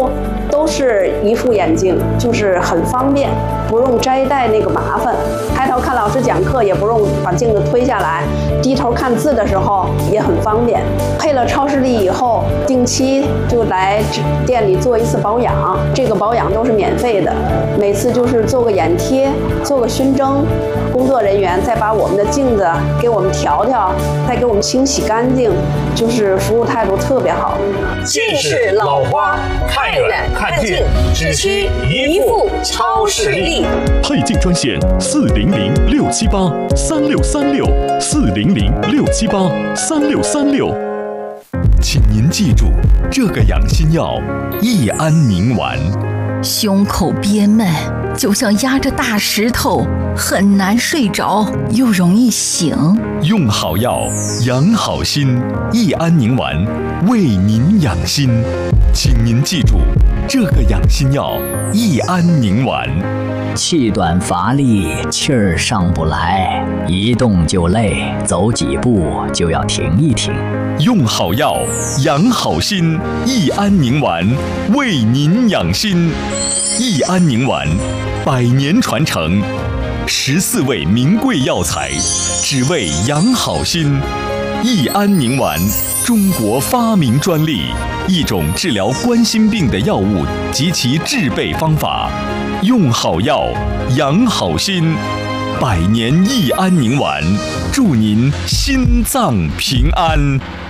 乎都是一副眼镜，就是很方便，不用摘戴那个麻烦。抬头看老师讲课也不用把镜子推下来，低头看字的时候也很方便。配了超视力以后，定期就来店里做一次保养，这个保养都是免费的，每次就是做个眼贴，做个熏蒸，工作人员再把我们的镜子给我们调调，再给我们清洗干净，就是服务态度特别好。 近视老花，看远看近，只需一副超视力。 配镜专线400-678-3636，400-678-3636。请您记住，这个养心药益安宁丸。 胸口憋闷，就像压着大石头，很难睡着，又容易醒。 用好药，养好心，益安宁丸为您养心。请您记住，这个养心药益安宁丸。 气短乏力，气儿上不来，一动就累，走几步就要停一停。 用好药，养好心，益安宁丸为您养心。益安宁丸100年传承，14味名贵药材，只为养好心。益安宁丸，中国发明专利，一种治疗冠心病的药物及其制备方法。用好药，养好心，100年益安宁丸，祝您心脏平安。